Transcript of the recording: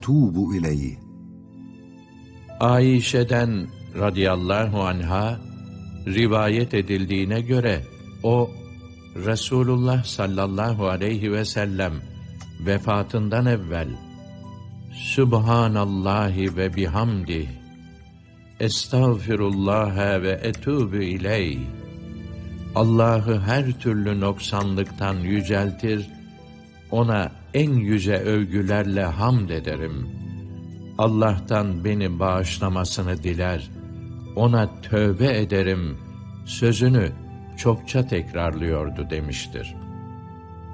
توب إليه. Ayşe'den radıyallahu anha rivayet edildiğine göre o Resulullah sallallahu aleyhi ve sellem vefatından evvel Subhanallahi ve bihamdih, Estağfirullah ve etûbü ileyh, Allah'ı her türlü noksanlıktan yüceltir, ona en yüce övgülerle hamd ederim. Allah'tan beni bağışlamasını diler, ona tövbe ederim sözünü çokça tekrarlıyordu demiştir.